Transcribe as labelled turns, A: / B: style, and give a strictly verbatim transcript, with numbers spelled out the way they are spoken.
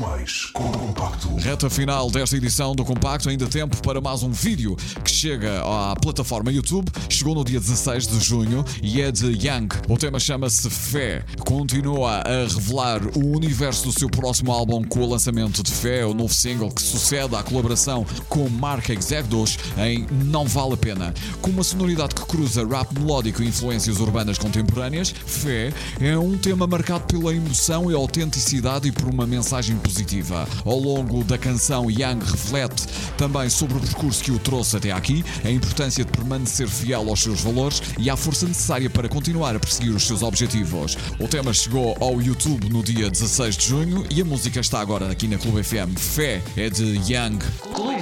A: mais com o Compacto.
B: Reta final desta edição do Compacto, ainda tempo para mais um vídeo que chega à plataforma YouTube. Chegou no dia dezasseis de junho e é de Young. O tema chama-se Fé. Continua a revelar o universo do seu próximo álbum com o lançamento de Fé, o novo single que sucede à colaboração com Mark Exegdos em Não Vale a Pena. Com uma sonoridade que cruza rap melódico e influências urbanas contemporâneas, Fé é um tema marcado pela emoção e autenticidade e por uma mensagem positiva. Ao longo da canção, Young reflete também sobre o percurso que o trouxe até aqui, a importância de permanecer fiel aos seus valores e a força necessária para continuar a perseguir os seus objetivos. O tema chegou ao YouTube no dia dezasseis de junho e a música está agora aqui na Clube F M. Fé é de Young.
C: Clube